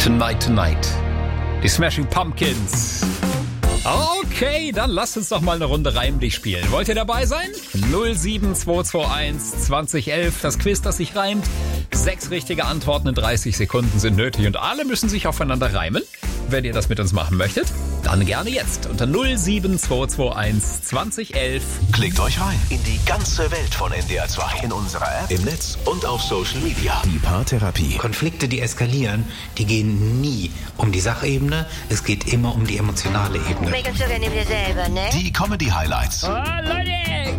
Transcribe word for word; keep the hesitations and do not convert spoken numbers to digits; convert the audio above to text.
Tonight Tonight. Die Smashing Pumpkins. Okay, dann lasst uns doch mal eine Runde Reim dich spielen. Wollt ihr dabei sein? null sieben zwei zwei eins zwanzig elf, das Quiz, das sich reimt. Sechs richtige Antworten in dreißig Sekunden sind nötig und alle müssen sich aufeinander reimen. Wenn ihr das mit uns machen möchtet, dann gerne jetzt unter null sieben zwei zwei eins zwanzig elf. Klickt euch rein in die ganze Welt von N D R zwei. In unserer App, im Netz und auf Social Media. Die Paartherapie. Konflikte, die eskalieren, die gehen nie um die Sachebene. Es geht immer um die emotionale Ebene. Regeln sogar neben dir selber, ne? Die Comedy-Highlights. Oh, Leute!